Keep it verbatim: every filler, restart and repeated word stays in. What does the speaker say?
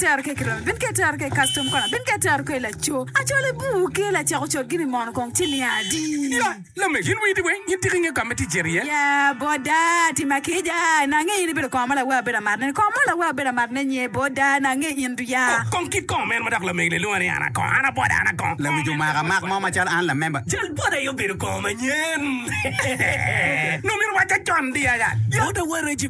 ketar ke kro bin ketar ke custom kona bin ketar ko la cho a cho le bu ke la cha cho gini mon kon tilia di ya la me yin wi di wen yin tiringa kamati jeria ya boda ti makeja na nge ni be ko mala wa be mar ne ko mala wa be mar ne nye boda na nge indu ya kon ki kon men madak la me le luani ana kon ana boda ana kon la mi juma ga mak mama chal an la member jal boda yo be ko ma nyen no mi wa cha chon dia ya yo da wara ji